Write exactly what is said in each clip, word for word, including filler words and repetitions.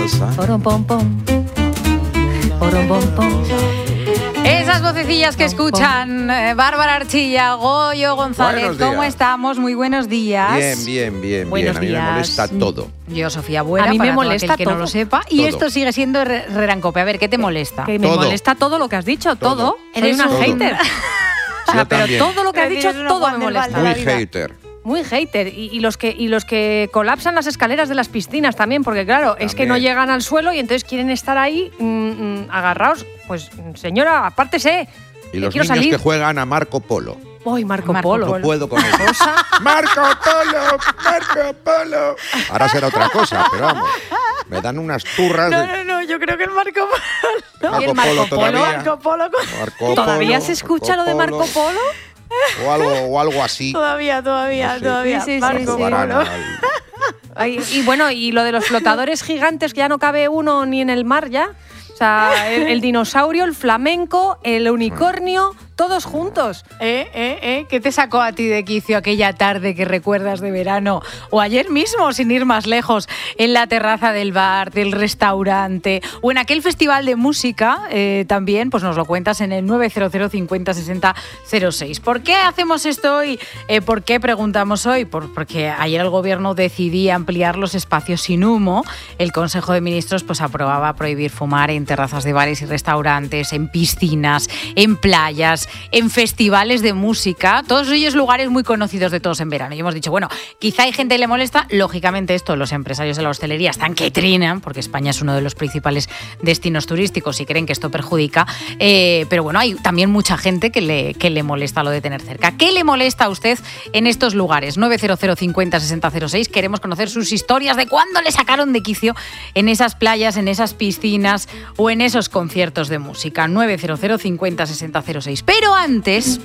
Porom, pom, pom. Porom, pom, pom. Esas vocecillas que escuchan, eh, Bárbara Archilla, Goyo González, ¿cómo estamos? Muy buenos días. Bien, bien, bien, buenos bien. A mí días. me molesta todo. Yo, Sofía Buera, a mí me para molesta todo aquel que todo. no lo sepa. Y Todo. esto sigue siendo re- Rerancope. A ver, ¿qué te molesta? Que me Todo. molesta todo lo que has dicho, todo. Todo. Soy Eres una un- hater. O sea, Yo pero también. todo lo que has Pero dicho, eres una todo Juan me del Val molesta. de la Muy vida. hater. Muy hater. Y, y los que, y los que colapsan las escaleras de las piscinas también, porque claro, es que no También. llegan al suelo y entonces quieren estar ahí mm, mm, agarrados. Pues, señora, apártese. Y los quiero niños salir. que juegan a Marco Polo. Uy, Marco, Marco Polo. No puedo con eso. Cosa. ¡Marco Polo! ¡Marco Polo! Ahora será otra cosa, pero vamos. Me dan unas turras No, de no, no, yo creo que el Marco Polo. Marco ¿Y el Marco Polo Polo? todavía. Marco Polo con- Marco ¿Todavía Polo, se escucha lo de Marco Polo? O algo, o algo así. Todavía, todavía, No sé. todavía. Sí, sí, sí, Marco sí. Varane, Polo. al- Ay, y bueno, y lo de los flotadores gigantes, que ya no cabe uno ni en el mar ya. O sea, el, el dinosaurio, el flamenco, el unicornio, todos juntos. ¿Eh, eh, eh? ¿Qué te sacó a ti de quicio aquella tarde que recuerdas de verano? O ayer mismo, sin ir más lejos, en la terraza del bar, del restaurante, o en aquel festival de música, eh, también, pues nos lo cuentas en el nueve cero cero cincuenta sesenta cero seis. ¿Por qué hacemos esto hoy? Eh, ¿Por qué preguntamos hoy? Por, porque ayer el gobierno decidía ampliar los espacios sin humo. El Consejo de Ministros pues aprobaba prohibir fumar en terrazas de bares y restaurantes, en piscinas, en playas, en festivales de música, todos ellos lugares muy conocidos de todos en verano. Y hemos dicho, bueno, quizá hay gente que le molesta, lógicamente esto, los empresarios de la hostelería están que trinan, porque España es uno de los principales destinos turísticos y creen que esto perjudica, eh, pero bueno, hay también mucha gente que le, que le molesta lo de tener cerca. ¿Qué le molesta a usted en estos lugares? nueve cero cero cincuenta sesenta cero seis, queremos conocer sus historias de cuándo le sacaron de quicio en esas playas, en esas piscinas o en esos conciertos de música. nueve cero cero cincuenta sesenta cero seis. Pero antes...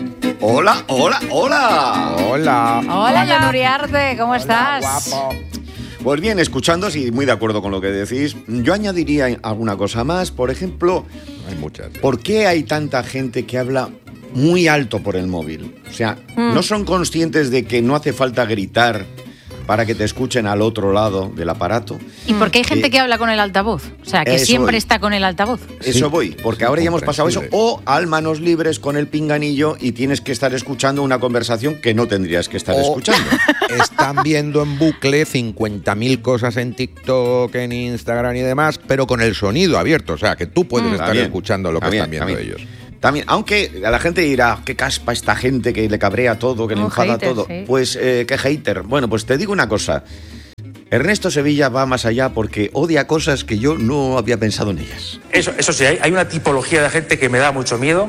Hola, hola, hola. Hola. Hola, Jan Uriarte, ¿cómo estás? Guapo. Pues bien, escuchándoos y muy de acuerdo con lo que decís, yo añadiría alguna cosa más. Por ejemplo, Hay muchas. ¿por qué hay tanta gente que habla muy alto por el móvil? O sea, Mm. ¿no son conscientes de que no hace falta gritar para que te escuchen al otro lado del aparato? ¿Y por qué hay gente Eh, que habla con el altavoz? O sea, que eso siempre voy. está con el altavoz. Eso Sí. voy, porque ahora ya hemos pasado eso. Comprensible. O al manos libres con el pinganillo y tienes que estar escuchando una conversación que no tendrías que estar O- escuchando. Están viendo en bucle cincuenta mil cosas en TikTok, en Instagram y demás, pero con el sonido abierto. O sea, que tú puedes estar También, escuchando lo que también, están viendo también. ellos. También, aunque a la gente dirá, qué caspa esta gente que le cabrea todo, que le Un enfada hater, todo. sí. Pues, eh, qué hater. Bueno, pues te digo una cosa. Ernesto Sevilla va más allá porque odia cosas que yo no había pensado en ellas. Eso, eso sí, hay, hay una tipología de gente que me da mucho miedo,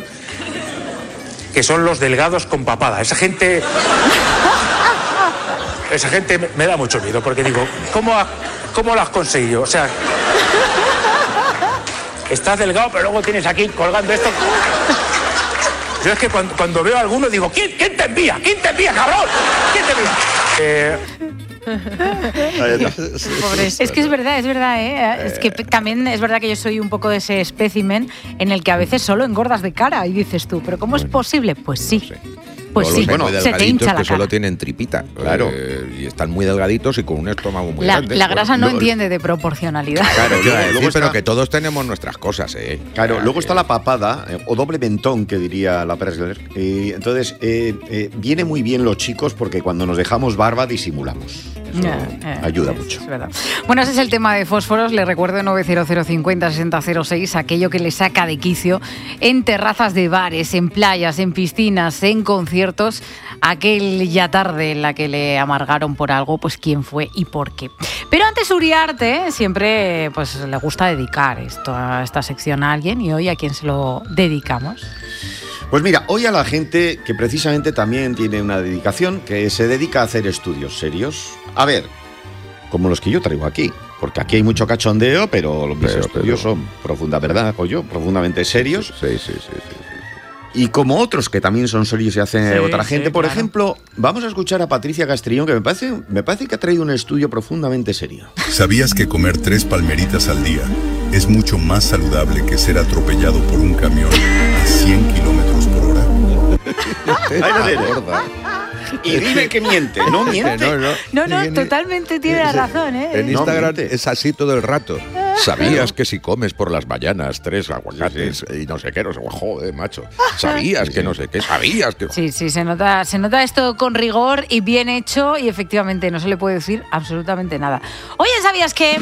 que son los delgados con papada. Esa gente... Esa gente me, me da mucho miedo, porque digo, ¿cómo, ha- cómo lo has conseguido? O sea... Estás delgado, pero luego tienes aquí colgando esto... Yo es que cuando, cuando veo a alguno digo, ¿quién, quién te envía? ¿Quién te envía, cabrón? ¿Quién te envía? Eh, Es que es verdad, es verdad, ¿eh? Es que p- también es verdad que yo soy un poco de ese espécimen en el que a veces solo engordas de cara y dices tú, ¿pero cómo es posible? Pues sí. No sé. Pues Luego sí, los hay muy se te delgaditos hincha la que solo cara. tienen tripita. Claro. Eh, y están muy delgaditos y con un estómago muy La, grande. la grasa no Lo- entiende de proporcionalidad. Claro, Luego- te iba a decir, luego pero está- que todos tenemos nuestras cosas, ¿eh? Claro, Ah, luego que- está la papada, eh, o doble mentón, que diría la Presler. Y entonces, eh, eh, viene muy bien los chicos porque cuando nos dejamos barba disimulamos. Eso Ya, ya, ayuda es- mucho. es verdad. Bueno, ese es el tema de fósforos. Le recuerdo nueve cero cero cincuenta sesenta cero seis, aquello que le saca de quicio en terrazas de bares, en playas, en piscinas, en conciertos, aquel ya tarde en la que le amargaron por algo, pues quién fue y por qué. Pero antes Uriarte siempre pues le gusta dedicar esto a esta sección a alguien, y hoy ¿a quién se lo dedicamos? Pues mira, hoy a la gente que precisamente también tiene una dedicación, que se dedica a hacer estudios serios. A ver, como los que yo traigo aquí, porque aquí hay mucho cachondeo, pero mis Pero, estudios pero- son profunda verdad, yo, profundamente serios. Sí, sí, sí, sí, sí. Y como otros que también son serios y hacen Sí, otra sí, gente. Por claro. ejemplo, vamos a escuchar a Patricia Castrillón, que me parece, me parece que ha traído un estudio profundamente serio. ¿Sabías que comer tres palmeritas al día es mucho más saludable que ser atropellado por un camión a cien kilómetros por hora? Ahí lo tienes. Gorda. Y dime que miente, no miente. No, no, No, no, Y en- totalmente tiene la razón, ¿eh? En No Instagram miente. es así todo el rato. ¿Sabías que si comes por las mañanas tres aguacates y no sé qué, no sé, joder, macho? ¿Sabías que no sé qué? ¿Sabías que...? Sí, sí, se nota, se nota esto con rigor y bien hecho y efectivamente no se le puede decir absolutamente nada. Oye, ¿sabías que...?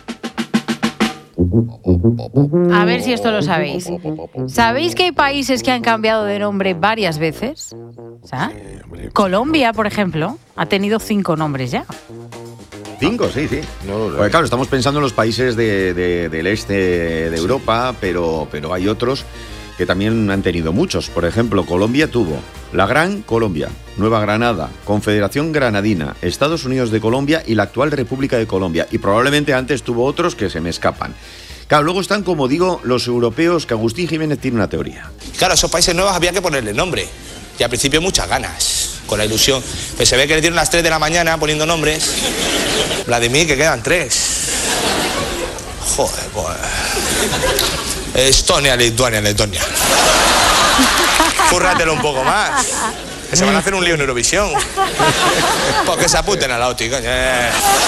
A ver si esto lo sabéis. ¿Sabéis que hay países que han cambiado de nombre varias veces? ¿Sabes? Colombia, por ejemplo, ha tenido cinco nombres ya. Cinco, sí, sí. No, no. Porque claro, estamos pensando en los países de- de- del este de Europa, pero, pero hay otros que también han tenido muchos. Por ejemplo, Colombia tuvo la Gran Colombia, Nueva Granada, Confederación Granadina, Estados Unidos de Colombia y la actual República de Colombia. Y probablemente antes tuvo otros que se me escapan. Claro, luego están, como digo, los europeos, que Agustín Jiménez tiene una teoría. Claro, a esos países nuevos había que ponerle nombre. Y al principio muchas ganas, con la ilusión. Pero se ve que le dieron las tres de la mañana poniendo nombres. Vladimir, que quedan tres. Joder, pues. Estonia, Lituania, Letonia. Cúrratelo un poco más. Que se van a hacer un lío en Eurovisión. Porque se apunten a la O T I, coño. Eh.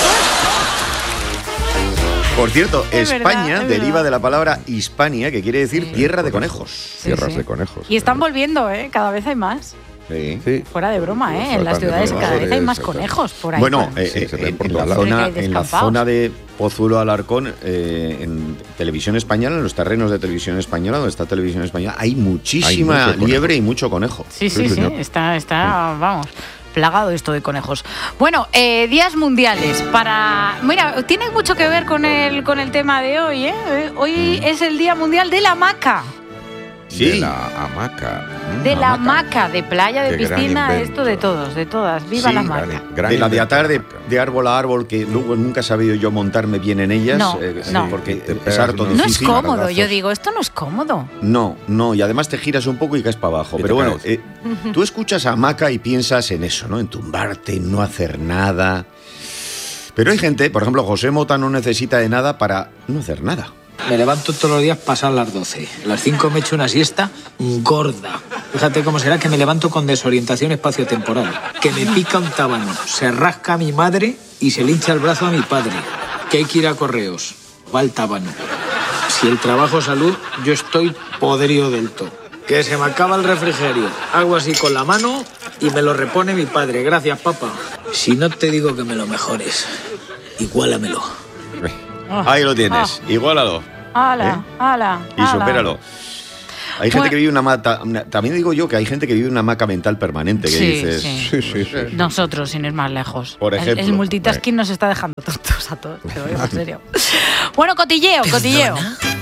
Por cierto, Es verdad, España es deriva verdad. de la palabra Hispania, que quiere decir tierra de conejos. Sí, Tierras sí. de conejos. Y están volviendo, ¿eh? Cada vez hay más. Sí. Sí. Fuera de broma, ¿eh? Los En las faltan de ciudades cada vez hay más exacto. conejos por ahí. Bueno, por- eh, Sí, eh, se ven en, por en todos la lados. zona, Porque hay en la descampados. zona de Pozuelo Alarcón, eh, en Televisión Española, en los terrenos de Televisión Española, donde está Televisión Española, hay muchísima Hay mucho conejo. liebre y mucho conejo. Sí, Sí, sí, sí, señor. está, está, vamos, plagado esto de conejos. Bueno, eh, días mundiales para... Mira, tiene mucho que ver con el, con el tema de hoy, ¿eh? Hoy es el Día Mundial de la Hamaca. Sí. De la hamaca. Mm, De la hamaca, de playa, de Qué gran piscina, invento. esto de todos, de todas. ¡Viva Sí, la Gran- hamaca! gran de la de invento, atar de, hamaca. de árbol a árbol, que luego nunca he sabido yo montarme bien en ellas. No, eh, sí, no. Porque Te es pegas harto unos- No es difícil. cómodo, maradazos. yo digo, esto no es cómodo. No, no, y además te giras un poco y caes para abajo. Y te Pero bueno, caes. eh, tú escuchas a hamaca y piensas en eso, ¿no? En tumbarte, en no hacer nada. Pero hay gente, por ejemplo, José Mota no necesita de nada para no hacer nada. Me levanto todos los días pasadas las doce. A las cinco me echo una siesta gorda. Fíjate cómo será que me levanto con desorientación espaciotemporal. Que me pica un tábano, se rasca a mi madre y se le hincha el brazo a mi padre. Que hay que ir a correos. Va el tábano. Si el trabajo es salud, yo estoy podrido del todo. Que se me acaba el refrigerio. Hago así con la mano y me lo repone mi padre. Gracias, papá. Si no te digo que me lo mejores, igualamelo. Ahí lo tienes, igualalo ¡Hala! ¡Hala! y hala. supéralo. Hay gente Bueno. que vive una mata. una- también digo yo que hay gente que vive una maca mental permanente, que Sí, dices. sí. Sí, sí, sí. Nosotros, sin ir más lejos. Por El- ejemplo. El, multitasking nos está dejando tontos a todos, pero en serio. Bueno, cotilleo, cotilleo.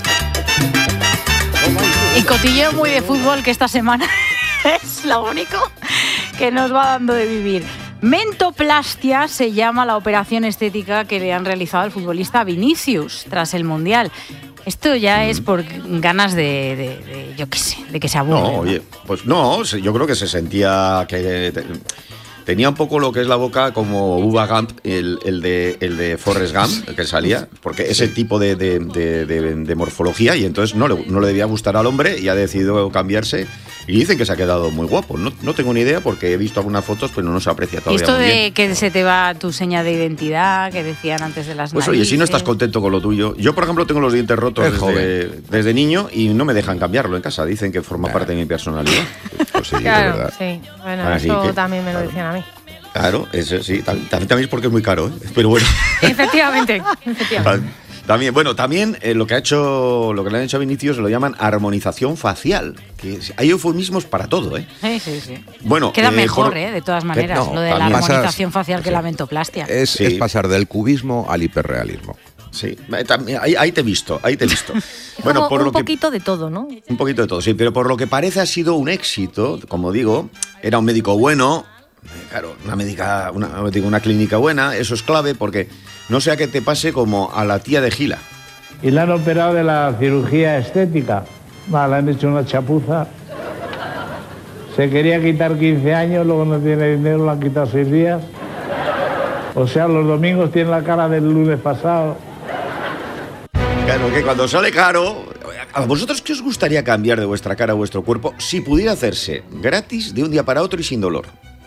Y cotilleo muy de fútbol, que esta semana es lo único que nos va dando de vivir. Mentoplastia se llama la operación estética que le han realizado al futbolista Vinicius tras el Mundial. Esto ya es por ganas de, de- de, yo qué sé, de que se aburre. No, oye, pues no, se- yo creo que se sentía que te- tenía un poco lo que es la boca como Uva Gump, el, el de, el de Forrest Gump, el que salía, porque ese tipo de, de- de- de- de morfología, y entonces no le, no le debía gustar al hombre y ha decidido cambiarse. Y dicen que se ha quedado muy guapo. No, no tengo ni idea porque he visto algunas fotos, pero no se aprecia Y todavía esto muy de bien. que se te va tu seña de identidad, que decían antes de las Pues oye, si no estás narices. contento con lo tuyo. Yo, por ejemplo, tengo los dientes rotos Es desde, desde niño y no me dejan cambiarlo en casa. Dicen que forma parte de mi personalidad. Pues sí, de Claro, verdad. sí. Bueno, Así eso que, también me lo decían a mí. Claro, eso sí. También, también es porque es muy caro, ¿eh? Pero bueno. Efectivamente, efectivamente. Tam- También, bueno, también eh, lo que ha hecho, lo que le han hecho a Vinicius lo llaman armonización facial, que es- hay eufemismos para todo, ¿eh? Sí, sí, sí. Bueno, Queda eh, mejor, por- ¿eh? De todas maneras, no, lo de la también pasas- armonización facial que sí. la mentoplastia. Es, Sí. es pasar del cubismo al hiperrealismo. Sí, eh, también- ahí, ahí te he visto, ahí te he visto. Bueno, Como por un lo que poquito de todo, ¿no? un poquito de todo, sí, pero por lo que parece ha sido un éxito, como digo, era un médico bueno, eh, claro, una médica, una, digo, una clínica buena, eso es clave porque no sea que te pase como a la tía de Gila. Y le han operado de la cirugía estética. Va, le han hecho una chapuza. Se quería quitar quince años, luego no tiene dinero, lo han quitado seis días. O sea, los domingos tiene la cara del lunes pasado. Claro, que cuando sale caro, ¿a vosotros qué os gustaría cambiar de vuestra cara o vuestro cuerpo si pudiera hacerse gratis de un día para otro y sin dolor?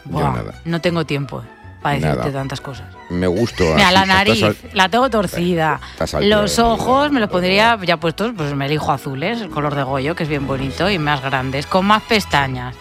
Buah, nada. No tengo tiempo para decirte Nada. tantas cosas. Me gustó. Mira, así, la estás nariz, al- la tengo torcida. Estás al Los pie, ojos me los pondría ya puestos, pues me elijo azules, el color de Goyo, que es bien bonito, y más grandes, con más pestañas,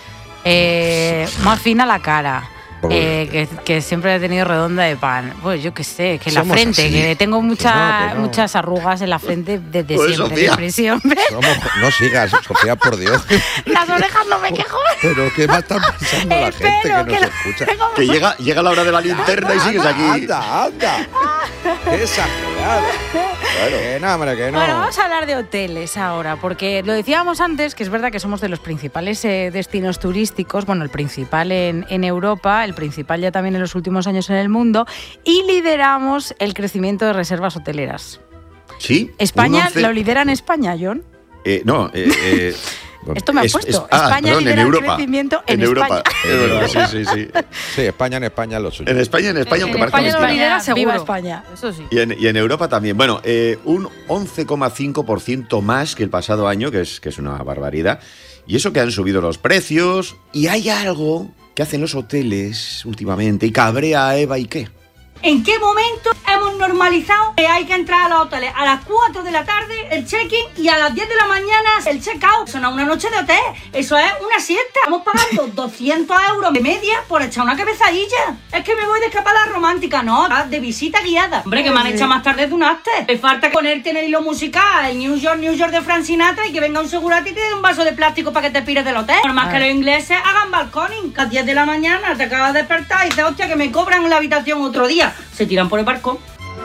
eh, más fina la cara. Eh, que, que siempre he tenido redonda de pan. Pues yo qué sé, que la Somos frente, así. que tengo mucha, Que no, que no. muchas arrugas en la frente desde Pues, siempre, Sofía. desde siempre. Somos- no sigas, Sofía, por Dios. Las orejas no me quejo. Pero ¿qué va a estar pensando la gente que Espero nos que escucha? Que llega, llega la hora de la linterna y sigues aquí. Anda, anda. Qué exagerado. Claro. Que no, hombre, que no. Bueno, vamos a hablar de hoteles ahora, porque lo decíamos antes, que es verdad que somos de los principales eh, destinos turísticos, bueno, el principal en, en Europa, el principal ya también en los últimos años en el mundo, y lideramos el crecimiento de reservas hoteleras. Sí. España un once lo lidera en España, John. Eh, no, eh, eh, Esto me ha es- puesto. es- ah, España perdón, lidera en el Europa. crecimiento en, En Europa. España. Es verdad, sí, sí, sí. Sí, España en España lo suyo. En España, en España, aunque En parezca España lo mentira. lidera seguro. Viva España. Eso sí. Y en, y en Europa también. Bueno, eh, un once coma cinco por ciento más que el pasado año, que es, que es una barbaridad. Y eso que han subido los precios. Y hay algo que hacen los hoteles últimamente y cabrea a Eva y qué. ¿En qué momento hemos normalizado que hay que entrar a los hoteles a las cuatro de la tarde el check-in y a las diez de la mañana el check-out? Eso no es una noche de hotel, eso es una siesta. Estamos pagando doscientos euros de media por echar una cabezadilla. Es que me voy de escapada romántica, no, de visita guiada. Hombre, que me han echado más tarde de un after. Me falta ponerte en el hilo musical, el New York, New York de Frank Sinatra y que venga un segurati y te dé un vaso de plástico para que te pires del hotel. Por más que los ingleses hagan balconing, que a las diez de la mañana te acabas de despertar y dices, hostia, que me cobran la habitación otro día. Se tiran por el balcón.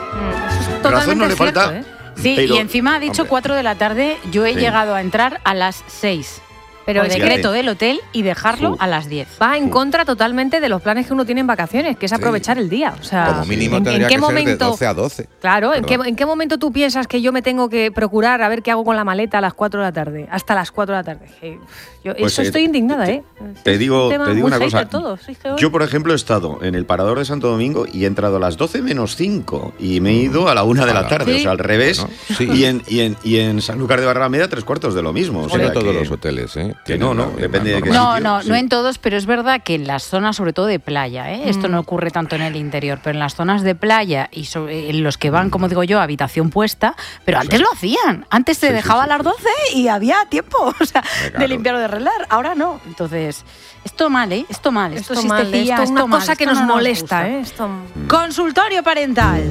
Razón no le cierto, falta. ¿eh? Sí, Pero, y encima ha dicho hombre. cuatro de la tarde, yo he Sí. llegado a entrar a las seis. Pero Fíjate. decreto del hotel y dejarlo Uf. a las diez. Va en contra totalmente de los planes que uno tiene en vacaciones, que es aprovechar el día. O sea, Como mínimo ¿en, en tendría qué que ser de momento? doce a doce. Claro, ¿en qué, Perdón. ¿en qué momento tú piensas que yo me tengo que procurar a ver qué hago con la maleta a las cuatro de la tarde? Hasta las cuatro de la tarde. Que, Yo Pues, eso eh, estoy indignada, ¿eh? Te digo, tema te digo muy una cosa. hater todo, sí, que hoy- Yo, por ejemplo, he estado en el Parador de Santo Domingo y he entrado a las doce menos cinco y me he ido a la una de la Ala. tarde, Sí. o sea, al revés. Bueno, sí. y, en, y, en, y en Sanlúcar de Barrameda tres cuartos de lo mismo. O Bueno, sea, todos que- los hoteles, ¿eh? que no, Tienen no, la misma depende de qué norma. No, sitio, no, sí. no en todos, pero es verdad que en las zonas, sobre todo de playa, ¿eh? esto Mm. no ocurre tanto en el interior, pero en las zonas de playa y sobre- en los que van, como digo yo, habitación puesta, pero antes lo hacían. Antes te Sí, sí, dejaba sí, a las sí. doce y había tiempo o sea, Eh, claro. de limpiar o de arreglar. Ahora no. Entonces, esto mal, ¿eh? Esto mal. Esto, Esto mal, siestecilla, esto es una mal, cosa que esto nos no molesta, gusta. ¿eh? Esto... Consultorio parental.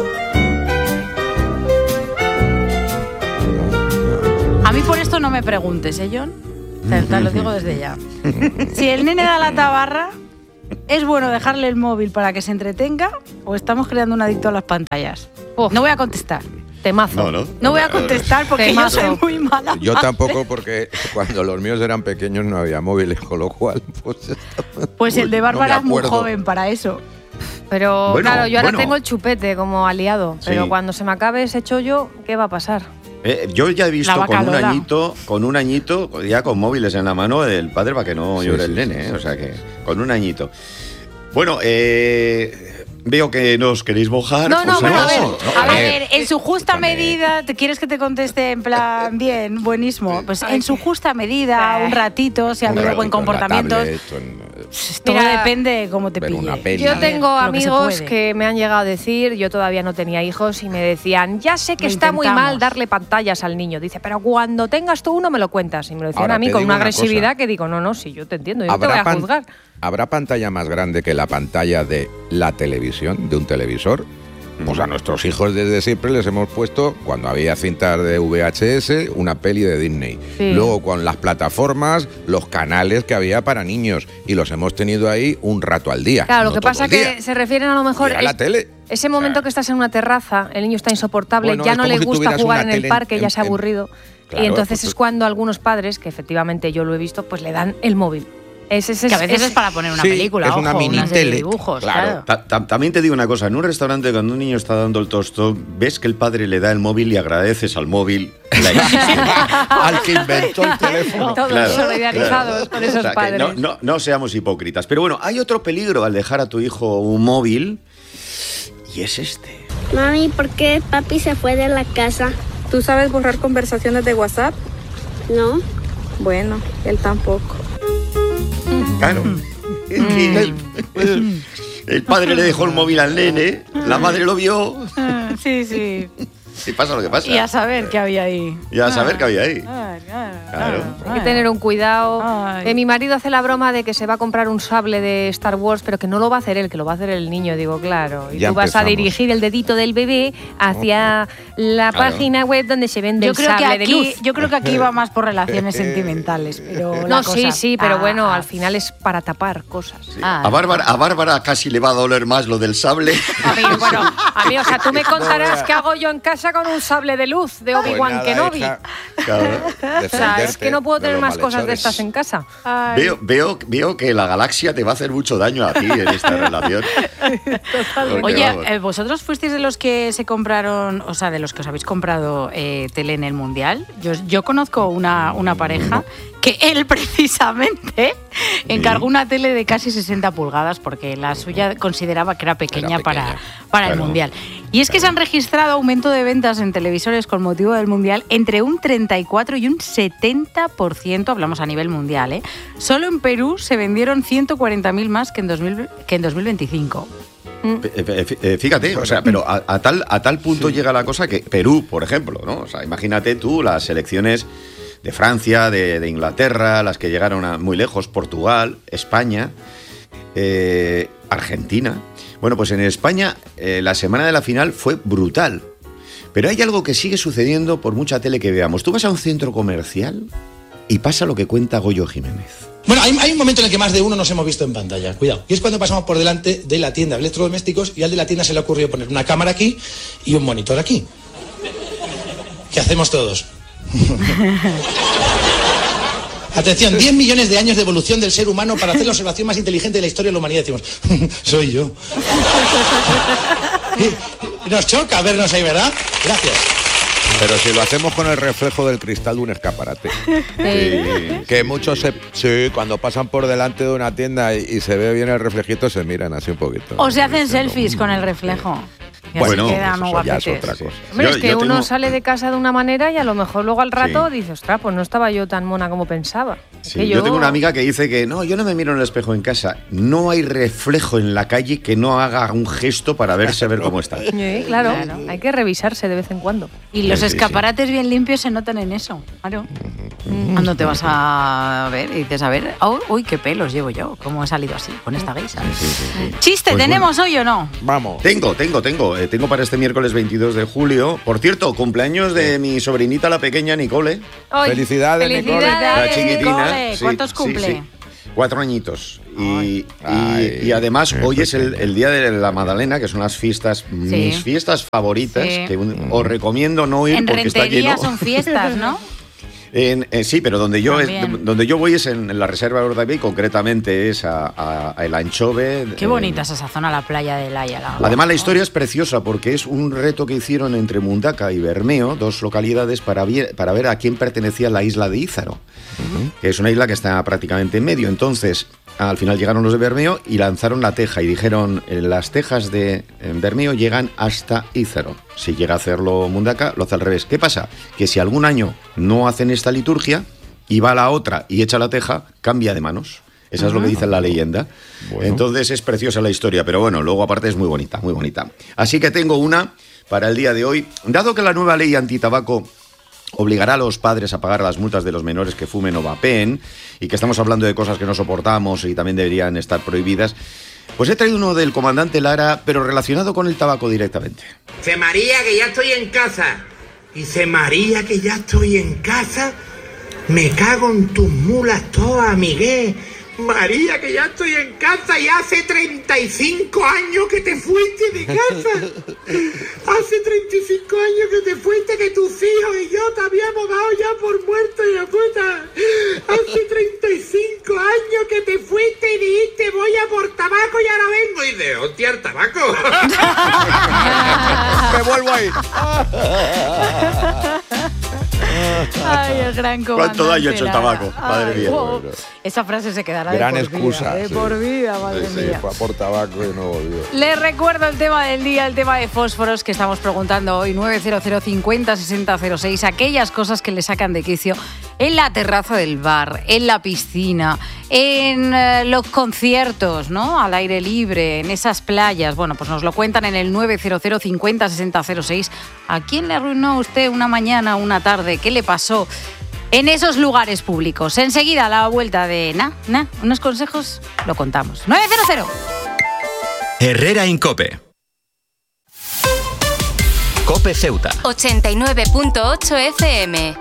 A mí por esto no me preguntes, ¿eh, John? Te, te lo digo desde ya. Si el nene da la tabarra, ¿es bueno dejarle el móvil para que se entretenga o estamos creando un adicto a las pantallas? Uf. No voy a contestar. Temazo. No, no. No voy a contestar porque yo Temazo. soy muy mala. Yo madre. tampoco, porque cuando los míos eran pequeños no había móviles, con lo cual, pues. Pues el de no Bárbara me es muy acuerdo. joven para eso. Pero Bueno, claro, yo ahora bueno. tengo el chupete como aliado. Sí. Pero cuando se me acabe ese chollo, ¿qué va a pasar? Eh, yo ya he visto La con un bacalora. añito, con un añito, ya con móviles en la mano del padre para que no Sí, llore sí, el nene, sí, eh, sí, o sea que con un añito. Bueno, eh, veo que no os queréis mojar. No, no, pues pero a ver, no, A a ver, ver, en su justa escúchame. medida, ¿te quieres que te conteste en plan bien, buenísimo? Pues en su justa medida, un ratito, si ha Un habido ratito buen en la comportamiento. tablet, o en- Todo Mira, depende de cómo te ver pille. una peli. Yo Sí, tengo lo que se amigos puede. que, me han llegado a decir, yo todavía no tenía hijos, y me decían, ya sé que Lo está muy intentamos. mal darle pantallas al niño. Dice, pero cuando tengas tú uno me lo cuentas. Y me lo decían Ahora, a mí te con digo una una agresividad cosa. que digo, no, no, sí, yo te entiendo, yo no te voy a pan- juzgar. ¿Habrá pantalla más grande que la pantalla de la televisión, de un televisor? Pues a nuestros hijos desde siempre les hemos puesto, cuando había cintas de V H S, una peli de Disney. Sí. Luego con las plataformas, los canales que había para niños. Y los hemos tenido ahí un rato al día. Claro, lo no que todo pasa el que día. se refieren a lo mejor... Mira la es- tele. Ese momento O sea, que estás en una terraza, el niño está insoportable, Bueno, ya es no como le si gusta tuvieras jugar una en el tele en- parque, ya en- se ha aburrido. Claro, y entonces pues- es cuando algunos padres, que efectivamente yo lo he visto, pues le dan el móvil. Ese, ese, Que a veces ese- es para poner una Sí, película, es una ojo, mini serie de tele. dibujos, Claro. claro. Ta- ta- También te digo una cosa, en un restaurante cuando un niño está dando el tostón, ves que el padre le da el móvil y agradeces al móvil la existencia. Al que inventó el teléfono. Todos Claro, solidarizados claro. con esos O sea, que padres. no, no- no seamos hipócritas. Pero bueno, hay otro peligro al dejar a tu hijo un móvil y es este. Mami, ¿por qué papi se fue de la casa? ¿Tú sabes borrar conversaciones de WhatsApp? No. Bueno, él tampoco. Claro. En fin, el, el, el padre le dejó el móvil al nene, la madre lo vio. Sí, sí. Y pasa lo que pasa. Y a saber qué había ahí. Y a saber qué había ahí. Ay, ay, Claro. Hay que tener un cuidado. Eh, mi marido hace la broma de que se va a comprar un sable de Star Wars, pero que no lo va a hacer él, que lo va a hacer el niño. Digo, claro. Y Ya tú vas empezamos. a dirigir el dedito del bebé hacia la Claro. página web donde se vende Yo el creo, que sable de aquí, luz. yo creo que aquí va más por relaciones sentimentales, pero la No, sí, cosa- sí, pero Ah, bueno, ah, al final es para tapar cosas. ah, A Bárbara, a Bárbara casi le va a doler más lo del sable. A mí, bueno, a mí, o sea, tú me contarás qué hago yo en casa con un sable de luz de Obi-Wan Pues nada, Kenobi. hija, Claro. O sea, es que no puedo de tener los más cosas de malhechores. estas en casa. ay. Veo, veo, veo que la galaxia te va a hacer mucho daño a ti en esta relación. Porque, Oye, vamos, eh, ¿vosotros fuisteis de los que se compraron, o sea, de los que os habéis comprado eh, tele en el Mundial? Yo, yo conozco una, una pareja que él precisamente encargó una tele de casi sesenta pulgadas porque la suya consideraba que era pequeña, Era para, pequeña. para el Claro. Mundial. Y es que se han registrado aumento de ventas en televisores con motivo del Mundial entre un treinta y cuatro y un setenta por ciento, hablamos a nivel mundial, ¿eh? Solo en Perú se vendieron ciento cuarenta mil más que en, dos mil, que en dos mil veinticinco. eh, eh, eh, Fíjate, o sea, pero a, a tal, a tal punto llega la cosa que Perú, por ejemplo, ¿no? O sea, imagínate tú las selecciones de Francia, de, de Inglaterra, las que llegaron a muy lejos, Portugal, España, eh, Argentina. Bueno, pues en España eh, la semana de la final fue brutal. Pero hay algo que sigue sucediendo por mucha tele que veamos. Tú vas a un centro comercial y pasa lo que cuenta Goyo Jiménez. Bueno, hay, hay un momento en el que más de uno nos hemos visto en pantalla, cuidado. Y es cuando pasamos por delante de la tienda de electrodomésticos y al de la tienda se le ocurrió poner una cámara aquí y un monitor aquí. ¿Qué hacemos todos? Atención, diez millones de años de evolución del ser humano para hacer la observación más inteligente de la historia de la humanidad. Decimos, soy yo. Y nos choca vernos ahí, ¿verdad? Gracias. Pero si lo hacemos con el reflejo del cristal de un escaparate. Sí. Que muchos se, sí, cuando pasan por delante de una tienda y, y se ve bien el reflejito, se miran así un poquito. O se hacen Diciendo, selfies con el reflejo. Y así Bueno, quedan eso ya es guapetes. otra cosa. Hombre, Yo- es que yo uno tengo- sale de casa de una manera y a lo mejor luego al rato Sí. dice, ostras, pues no estaba yo tan mona como pensaba. Es Sí, que yo... tengo una amiga que dice que no, yo no me miro en el espejo en casa. No hay reflejo en la calle que no haga un gesto para verse a ver cómo está. Sí, claro, Claro. hay que revisarse de vez en cuando. Y los Sí, sí, sí. escaparates bien limpios se notan en eso. Claro. Cuando te vas a ver y dices, a ver, oh, uy, qué pelos llevo yo. ¿Cómo he salido así con esta guisa? Chiste, Pues ¿tenemos hoy o no? Vamos. Tengo, tengo, tengo. Eh, tengo para este miércoles veintidós de julio. Por cierto, cumpleaños de mi sobrinita, la pequeña Nicole. Ay, Felicidades, Nicole. La Felicidades, chiquitina. Nicole. Sí, ¿Cuántos sí, cumple? sí. Cuatro añitos. Y, y- Ay, y además qué hoy es el, pequeño. el día de la Magdalena, que son las fiestas, mis fiestas favoritas, Sí. que un- os recomiendo no ir En porque está Rentería lleno. son fiestas, ¿no? En- eh, sí, pero donde yo, es- También. donde yo voy es en, en la Reserva de Ordaví, concretamente es a, a- a El Anchove. Qué eh, bonita es esa zona, la playa de Laia. la- Además, la historia es preciosa porque es un reto que hicieron entre Mundaca y Bermeo, dos localidades, para, vie- para ver a quién pertenecía la isla de Ízaro, que es una isla que está prácticamente en medio. Entonces, al final llegaron los de Bermeo y lanzaron la teja y dijeron, eh, las tejas de eh, Bermeo llegan hasta Ízaro. Si llega a hacerlo Mundaca, lo hace al revés. ¿Qué pasa? Que si algún año no hacen esta liturgia y va a la otra y echa la teja, cambia de manos. Esa es lo que dice la leyenda. Bueno. Entonces es preciosa la historia, pero bueno, luego aparte es muy bonita, muy bonita. Así que tengo una para el día de hoy. Dado que la nueva ley antitabaco obligará a los padres a pagar las multas de los menores que fumen o vapeen, y que estamos hablando de cosas que no soportamos y también deberían estar prohibidas, pues he traído uno del comandante Lara, pero relacionado con el tabaco directamente. Dice María que ya estoy en casa. Dice María que ya estoy en casa. Me cago en tus mulas todas, Miguel. María que ya estoy en casa y hace treinta y cinco años que te fuiste de casa. Hace treinta y cinco años que te fuiste, que tus hijos y yo te habíamos dado ya por muerto y la puta. Hace treinta y cinco años que te fuiste y dijiste voy a por tabaco y ahora vengo y de hostia el tabaco. Me vuelvo ahí. Ay, el gran comandante. ¿Cuánto daño ha hecho el Lara. tabaco? Madre Ay, mía. oh, esa frase se quedará Gran de por excusa. vida. De sí. por vida, madre Sí, sí, mía. fue a por tabaco y no volvió. Les recuerdo el tema del día, el tema de fósforos que estamos preguntando hoy, nueve cero cero cincuenta sesenta cero seis, aquellas cosas que le sacan de quicio en la terraza del bar, en la piscina, en eh, los conciertos, ¿no? Al aire libre, en esas playas. Bueno, pues nos lo cuentan en el nueve cero cero cincuenta sesenta cero seis. ¿A quién le arruinó usted una mañana, una tarde? ¿Qué le pasó en esos lugares públicos? Enseguida, a la vuelta de na, na, unos consejos, lo contamos. nueve cero cero. Herrera Incope. Cope Ceuta. ochenta y nueve punto ocho F M.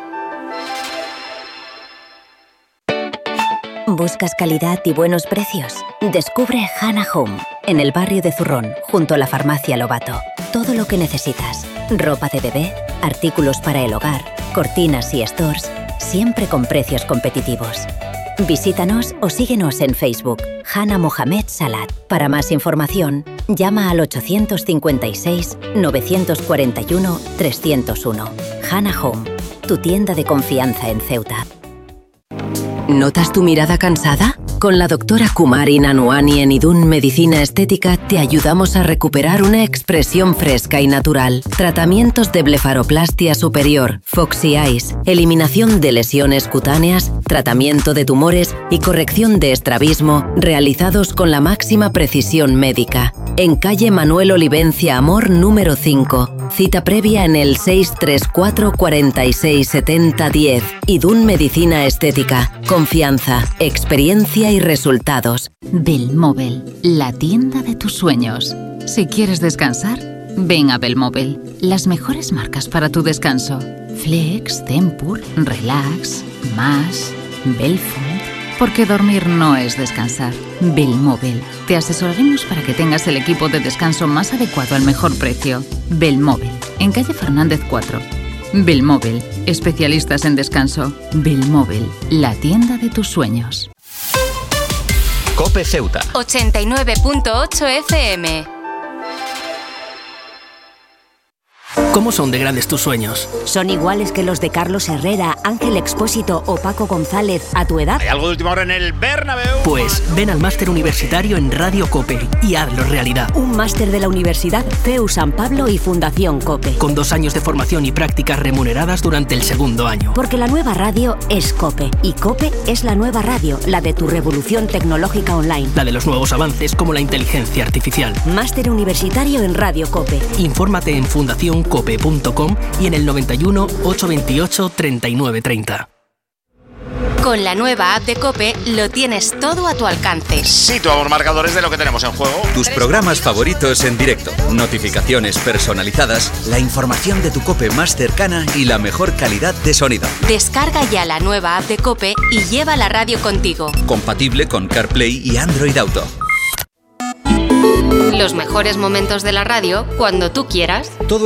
¿Buscas calidad y buenos precios? Descubre Hannah Home, en el barrio de Zurrón, junto a la farmacia Lobato. Todo lo que necesitas. Ropa de bebé, artículos para el hogar, cortinas y stores, siempre con precios competitivos. Visítanos o síguenos en Facebook, Hannah Mohamed Salat. Para más información, llama al ochocientos cincuenta y seis, novecientos cuarenta y uno, trescientos uno. Hannah Home, tu tienda de confianza en Ceuta. ¿Notas tu mirada cansada? Con la doctora Kumari Nanuani en Idun Medicina Estética te ayudamos a recuperar una expresión fresca y natural. Tratamientos de blefaroplastia superior, Foxy Eyes, eliminación de lesiones cutáneas, tratamiento de tumores y corrección de estrabismo realizados con la máxima precisión médica. En calle Manuel Olivencia Amor número cinco. Cita previa en el seis tres cuatro, cuarenta y seis, setenta, diez. Idun Medicina Estética. Confianza, experiencia y resultados. Belmóvil, la tienda de tus sueños. Si quieres descansar, ven a Belmóvil. Las mejores marcas para tu descanso. Flex, Tempur, Relax, Más, Belfond. Porque dormir no es descansar. Belmóvil. Te asesoraremos para que tengas el equipo de descanso más adecuado al mejor precio. Belmóvil. En calle Fernández cuatro. Belmóvil. Especialistas en descanso. Belmóvil. La tienda de tus sueños. Cope Ceuta. ochenta y nueve punto ocho F M. ¿Cómo son de grandes tus sueños? ¿Son iguales que los de Carlos Herrera, Ángel Expósito o Paco González a tu edad? ¿Hay algo de última hora en el Bernabéu? Pues ven al máster universitario en Radio Cope y hazlo realidad. Un máster de la Universidad C E U San Pablo y Fundación Cope. Con dos años de formación y prácticas remuneradas durante el segundo año. Porque la nueva radio es Cope. Y Cope es la nueva radio, la de tu revolución tecnológica online. La de los nuevos avances como la inteligencia artificial. Máster universitario en Radio Cope. Infórmate en fundación cope punto com y en el noventa y uno, ochocientos veintiocho, treinta y nueve treinta. Con la nueva app de COPE lo tienes todo a tu alcance. Situamos marcadores de lo que tenemos en juego. Tus programas favoritos en directo, notificaciones personalizadas, la información de tu COPE más cercana y la mejor calidad de sonido. Descarga ya la nueva app de COPE y lleva la radio contigo. Compatible con CarPlay y Android Auto. Los mejores momentos de la radio cuando tú quieras. Todo